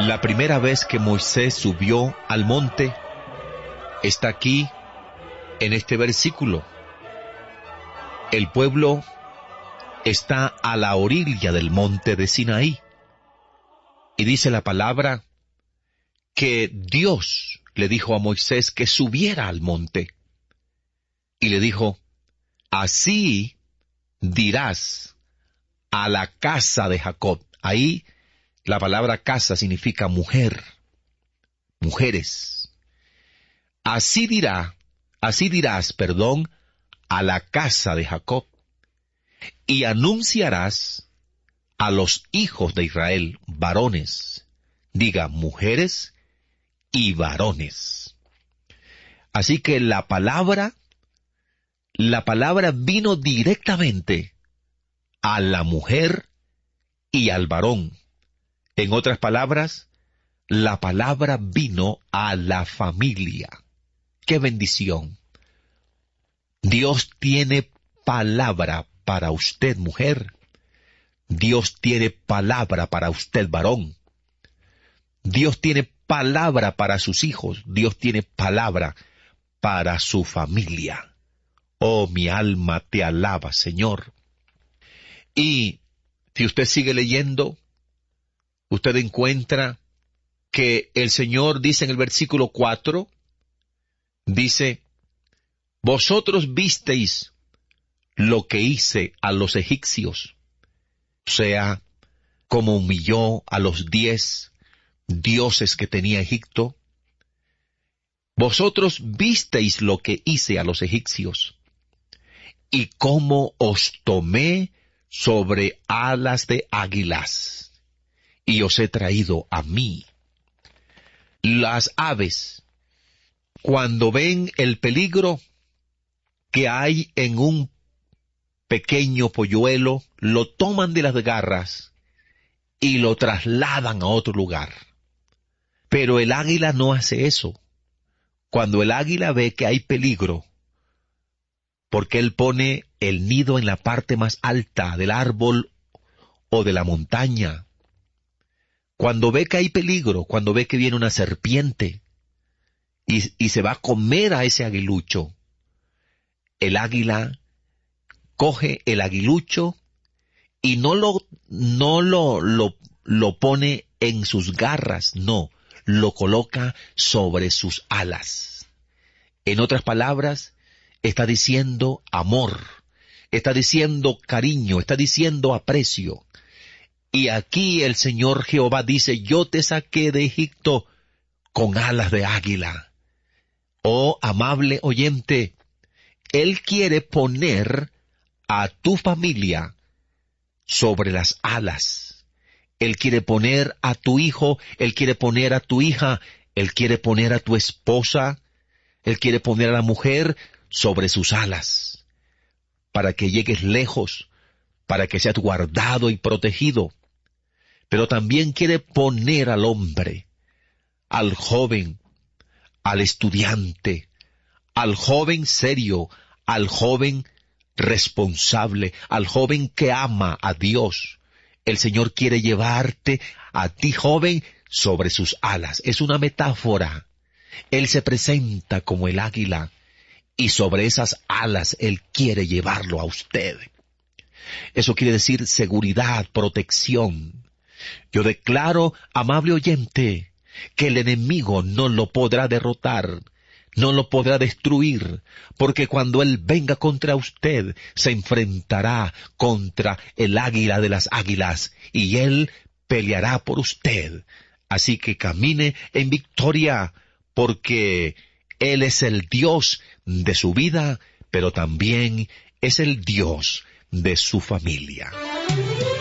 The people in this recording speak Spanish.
La primera vez que Moisés subió al monte está aquí en este versículo. El pueblo está a la orilla del monte de Sinaí. Y dice la palabra que Dios le dijo a Moisés que subiera al monte. Y le dijo, así dirás a la casa de Jacob. Ahí la palabra casa significa mujer, mujeres. Así dirás, a la casa de Jacob, y anunciarás a los hijos de Israel, varones, diga mujeres y varones. Así que la palabra vino directamente a la mujer y al varón. En otras palabras, la palabra vino a la familia. ¡Qué bendición! Dios tiene palabra para usted, mujer. Dios tiene palabra para usted, varón. Dios tiene palabra para sus hijos. Dios tiene palabra para su familia. Oh, mi alma te alaba, Señor. Y si usted sigue leyendo, usted encuentra que el Señor dice en el versículo 4, dice, vosotros visteis lo que hice a los egipcios, o sea, como humilló a los 10 dioses que tenía Egipto. Vosotros visteis lo que hice a los egipcios, y cómo os tomé sobre alas de águilas, y os he traído a mí. Las aves, cuando ven el peligro que hay en un pequeño polluelo, lo toman de las garras y lo trasladan a otro lugar. Pero el águila no hace eso. Cuando el águila ve que hay peligro, porque él pone el nido en la parte más alta del árbol o de la montaña. Cuando ve que hay peligro, cuando ve que viene una serpiente y se va a comer a ese aguilucho, el águila coge el aguilucho y no lo pone en sus garras, no, lo coloca sobre sus alas. En otras palabras, está diciendo amor, está diciendo cariño, está diciendo aprecio. Y aquí el Señor Jehová dice, yo te saqué de Egipto con alas de águila. Oh, amable oyente, Él quiere poner a tu familia sobre las alas. Él quiere poner a tu hijo, Él quiere poner a tu hija, Él quiere poner a tu esposa, Él quiere poner a la mujer sobre sus alas, para que llegues lejos, para que seas guardado y protegido. Pero también quiere poner al hombre, al joven, al estudiante, al joven serio, al joven responsable, al joven que ama a Dios. El Señor quiere llevarte a ti, joven, sobre sus alas. Es una metáfora. Él se presenta como el águila y sobre esas alas Él quiere llevarlo a usted. Eso quiere decir seguridad, protección. Yo declaro, amable oyente, que el enemigo no lo podrá derrotar, no lo podrá destruir, porque cuando él venga contra usted, se enfrentará contra el águila de las águilas, y él peleará por usted. Así que camine en victoria, porque Él es el Dios de su vida, pero también es el Dios de su familia.